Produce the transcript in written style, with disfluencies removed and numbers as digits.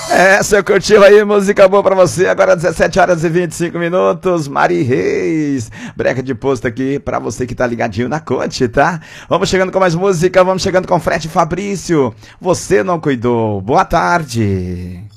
Você curtiu aí, música boa pra você. Agora 17 horas e 25 minutos. Mari Reis, breca de posto aqui pra você que tá ligadinho na Conte, tá? Vamos chegando com mais música, vamos chegando com Fred Fabrício. Você não cuidou. Boa tarde.